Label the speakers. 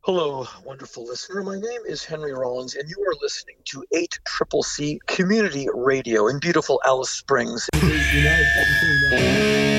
Speaker 1: Hello, wonderful listener. My name is Henry Rollins, and you are listening to 8CCC Community Radio in beautiful Alice Springs.